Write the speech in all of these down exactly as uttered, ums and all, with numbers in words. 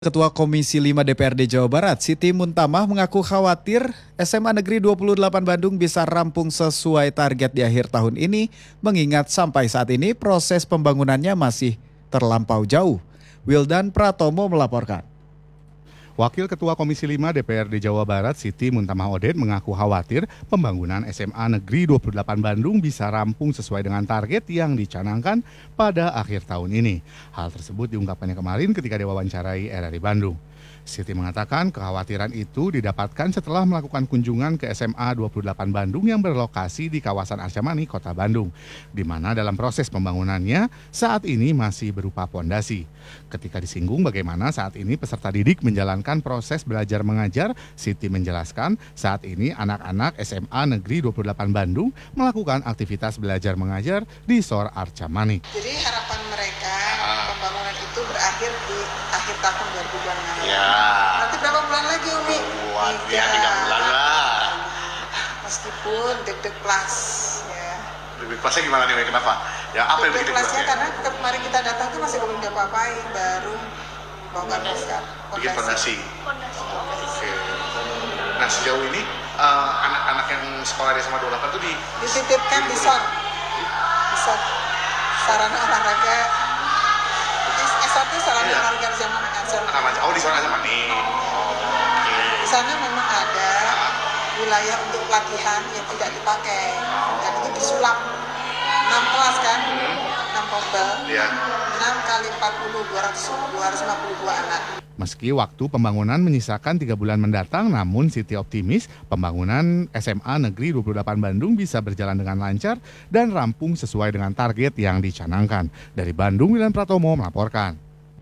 Ketua Komisi lima D P R D Jawa Barat, Siti Muntamah mengaku khawatir S M A Negeri dua puluh delapan Bandung bisa rampung sesuai target di akhir tahun ini, mengingat sampai saat ini proses pembangunannya masih terlampau jauh. Wildan Pratomo melaporkan. Wakil Ketua Komisi lima D P R D Jawa Barat, Siti Muntamah Odet, mengaku khawatir pembangunan S M A Negeri dua puluh delapan Bandung bisa rampung sesuai dengan target yang dicanangkan pada akhir tahun ini. Hal tersebut diungkapkannya kemarin ketika diwawancarai R R I Bandung. Siti mengatakan kekhawatiran itu didapatkan setelah melakukan kunjungan ke S M A dua puluh delapan Bandung yang berlokasi di kawasan Arca-Mani, Kota Bandung, di mana dalam proses pembangunannya saat ini masih berupa pondasi. Ketika disinggung bagaimana saat ini peserta didik menjalankan proses belajar mengajar, Siti menjelaskan saat ini anak-anak S M A Negeri dua puluh delapan Bandung melakukan aktivitas belajar mengajar di S O R Arca-Mani. Jadi harapan mereka pembangunan itu berakhir di akhir tahun dua ribu dua puluh enam. Ya. Nanti berapa bulan lagi, Umi? Buat ya tiga bulan lah. Meskipun deg-deg plus, ya. Deg-deg plusnya gimana nih? Kenapa? Ya apa yang Deg-deg bikin plusnya deg-deg? karena kemarin kita datang tuh masih belum diapa-apain, baru bongkar pasar. Bikin fondasi. Oke. Nah sejauh ini uh, anak-anak yang sekolah di S M A dua puluh delapan tuh di dititipkan di S O R, di S O R, sarana olahraga. S O R itu sarana Iya. olahraga zaman ancam. Oh di S O R Arca-Mani. Oke. Di sana memang ada wilayah untuk pelatihan yang tidak dipakai, dan itu disulap enam kelas kan, enam pobel, Iya. enam kali empat puluh, dua ratus, dua ratus lima puluh dua anak. Meski waktu pembangunan menyisakan tiga bulan mendatang, namun Siti optimis pembangunan S M A Negeri dua puluh delapan Bandung bisa berjalan dengan lancar dan rampung sesuai dengan target yang dicanangkan. Dari Bandung, Wildan Pratomo melaporkan.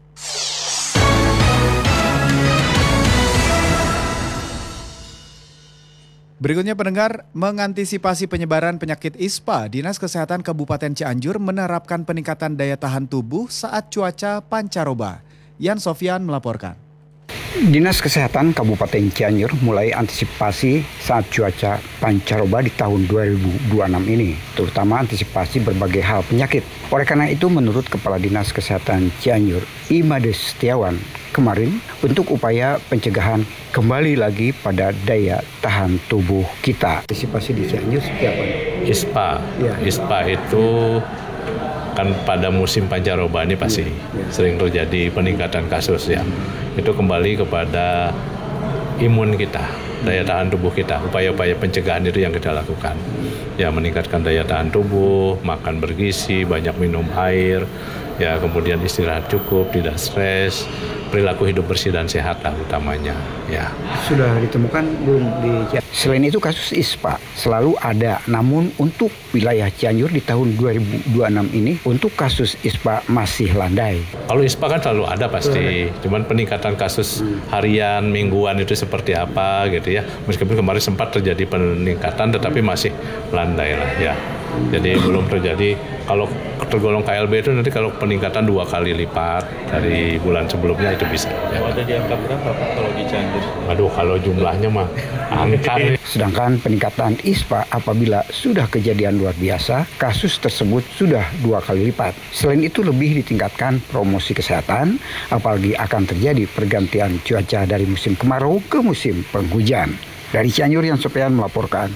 Berikutnya pendengar, mengantisipasi penyebaran penyakit ispa, Dinas Kesehatan Kabupaten Cianjur menerapkan peningkatan daya tahan tubuh saat cuaca pancaroba. Yan Sofyan melaporkan. Dinas Kesehatan Kabupaten Cianjur mulai antisipasi saat cuaca pancaroba di tahun dua ribu dua puluh enam ini, terutama antisipasi berbagai hal penyakit. Oleh karena itu, menurut Kepala Dinas Kesehatan Cianjur, Imade Setiawan, kemarin untuk upaya pencegahan kembali lagi pada daya tahan tubuh kita. Antisipasi di Cianjur seperti apa? Ispa, Ya. Ispa itu kan pada musim pancaroba ini pasti Ya, ya. sering terjadi peningkatan kasus ya. Itu kembali kepada imun kita, daya tahan tubuh kita. Upaya-upaya pencegahan itu yang kita lakukan. Ya, meningkatkan daya tahan tubuh, makan bergizi, banyak minum air, ya kemudian istirahat cukup, tidak stres, perilaku hidup bersih dan sehat lah utamanya. Ya. Sudah ditemukan belum di Cianjur? Selain itu kasus ispa selalu ada, namun untuk wilayah Cianjur di tahun dua ribu dua puluh enam ini untuk kasus ispa masih landai. Kalau ispa kan selalu ada pasti, cuman peningkatan kasus harian, mingguan itu seperti apa gitu ya. Meskipun kemarin sempat terjadi peningkatan, tetapi masih landai lah ya. Jadi belum terjadi, kalau tergolong K L B itu nanti kalau peningkatan dua kali lipat dari bulan sebelumnya itu bisa. Ya. Ada di angka berapa Pak kalau di Cianjur? Aduh, kalau jumlahnya mah angka. Sedangkan peningkatan ispa apabila sudah kejadian luar biasa, kasus tersebut sudah dua kali lipat. Selain itu lebih ditingkatkan promosi kesehatan, apalagi akan terjadi pergantian cuaca dari musim kemarau ke musim penghujan. Dari Cianjur, Yan Sofyan melaporkan.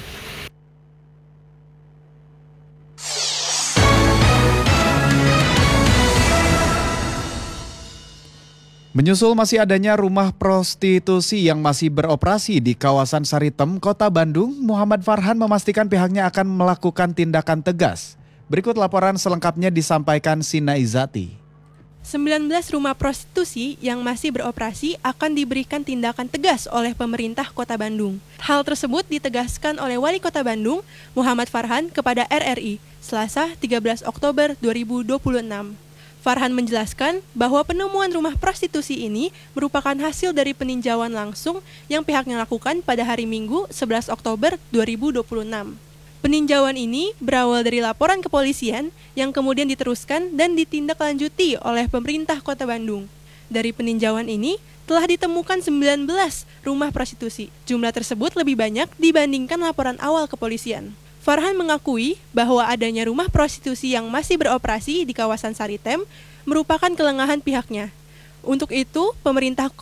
Menyusul masih adanya rumah prostitusi yang masih beroperasi di kawasan Saritem, Kota Bandung, Muhammad Farhan memastikan pihaknya akan melakukan tindakan tegas. Berikut laporan selengkapnya disampaikan Sina Izati. sembilan belas rumah prostitusi yang masih beroperasi akan diberikan tindakan tegas oleh pemerintah Kota Bandung. Hal tersebut ditegaskan oleh Wali Kota Bandung, Muhammad Farhan, kepada R R I, Selasa tiga belas Oktober dua ribu dua puluh enam. Farhan menjelaskan bahwa penemuan rumah prostitusi ini merupakan hasil dari peninjauan langsung yang pihaknya lakukan pada hari Minggu sebelas Oktober dua ribu dua puluh enam. Peninjauan ini berawal dari laporan kepolisian yang kemudian diteruskan dan ditindaklanjuti oleh pemerintah Kota Bandung. Dari peninjauan ini telah ditemukan sembilan belas rumah prostitusi. Jumlah tersebut lebih banyak dibandingkan laporan awal kepolisian. Farhan mengakui bahwa adanya rumah prostitusi yang masih beroperasi di kawasan Saritem merupakan kelengahan pihaknya. Untuk itu, pemerintah